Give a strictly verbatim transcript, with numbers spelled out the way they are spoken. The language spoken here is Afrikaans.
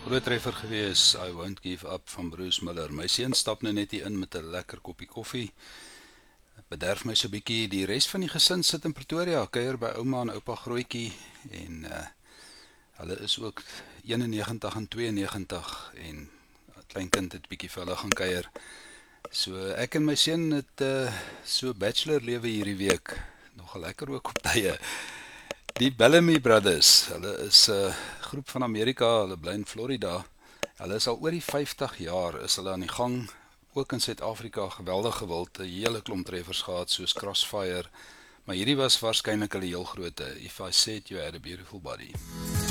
Groot treffer gewees, I Won't Give Up van Bruce Miller. My seun stap nou net hier in met 'n lekker koppie koffie. Bederf my so 'n bietjie, die res van die gesin sit in Pretoria, kuier by ouma en oupa Grootjie en uh, hulle is ook eenennegentig en tweeënnegentig en kleinkind het bietjie vir hulle gaan kuier. So ek en my seun het uh, so bachelor lewe hierdie week, nogal lekker ook op tye. Die Bellamy Brothers, hulle is 'n uh, groep van Amerika, hulle bly in Florida. Hulle is al oor die vyftig jaar, is hulle aan die gang, ook in Suid-Afrika, geweldig gewild, 'n hele klomp treffers gehad, soos Crossfire, maar hierdie was waarskynlik hulle heel groote, If I Said You Had a Beautiful Body.